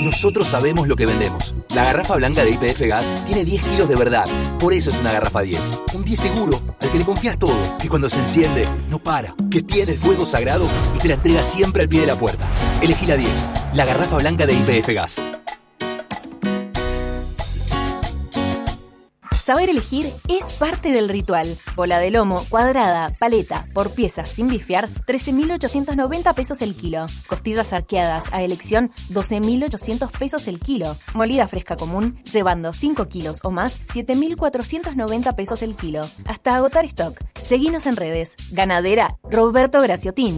Nosotros sabemos lo que vendemos. La garrafa blanca de YPF Gas tiene 10 kilos de verdad. Por eso es una garrafa 10. Un 10 seguro, al que le confías todo. Que cuando se enciende, no para. Que tiene el fuego sagrado y te la entrega siempre al pie de la puerta. Elegí la 10. La garrafa blanca de YPF Gas. Saber elegir es parte del ritual. Bola de lomo, cuadrada, paleta, por piezas sin bifiar, 13.890 pesos el kilo. Costillas arqueadas a elección, 12.800 pesos el kilo. Molida fresca común, llevando 5 kilos o más, 7.490 pesos el kilo. Hasta agotar stock. Seguinos en redes. Ganadera Roberto Graciotín.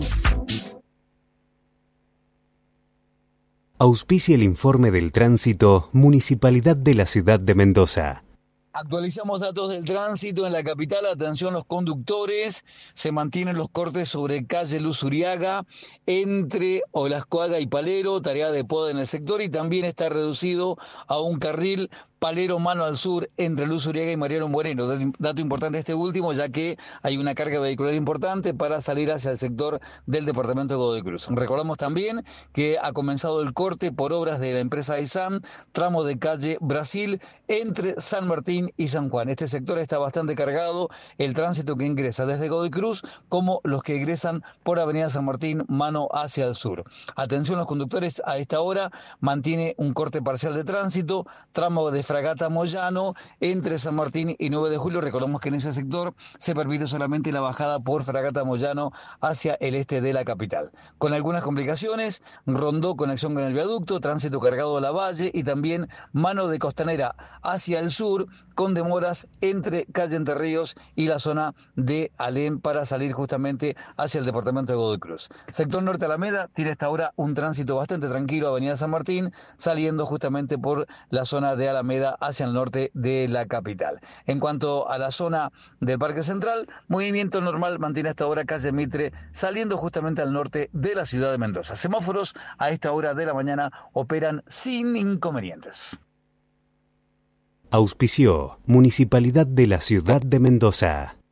Auspicia el informe del tránsito Municipalidad de la Ciudad de Mendoza. Actualizamos datos del tránsito en la capital. Atención los conductores, se mantienen los cortes sobre calle Luz Uriaga entre Olascoaga y Palero, tarea de poda en el sector, y también está reducido a un carril Palero mano al sur entre Luz Uriaga y Mariano Moreno. Dato importante este último, ya que hay una carga vehicular importante para salir hacia el sector del departamento de Godoy Cruz. Recordamos también que ha comenzado el corte por obras de la empresa ISAM, tramo de calle Brasil entre San Martín y San Juan. Este sector está bastante cargado, el tránsito que ingresa desde Godoy Cruz como los que ingresan por Avenida San Martín mano hacia el sur. Atención los conductores, a esta hora mantiene un corte parcial de tránsito, tramo de Fragata Moyano entre San Martín y 9 de Julio. Recordamos que en ese sector se permite solamente la bajada por Fragata Moyano hacia el este de la capital. Con algunas complicaciones, Rondó conexión con el viaducto, tránsito cargado de la Valle y también mano de Costanera hacia el sur con demoras entre calle Entre Ríos y la zona de Alem para salir justamente hacia el departamento de Godoy Cruz. Sector Norte Alameda tiene esta hora un tránsito bastante tranquilo, Avenida San Martín, saliendo justamente por la zona de Alameda hacia el norte de la capital. En cuanto a la zona del Parque Central, movimiento normal mantiene hasta ahora calle Mitre, saliendo justamente al norte de la ciudad de Mendoza. Semáforos a esta hora de la mañana operan sin inconvenientes. Auspició Municipalidad de la Ciudad de Mendoza.